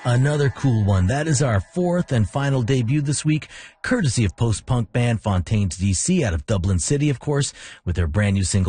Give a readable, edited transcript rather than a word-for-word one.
Another cool one. That is our fourth and final debut this week, courtesy of post-punk band Fontaines DC out of Dublin City, of course, with their brand new single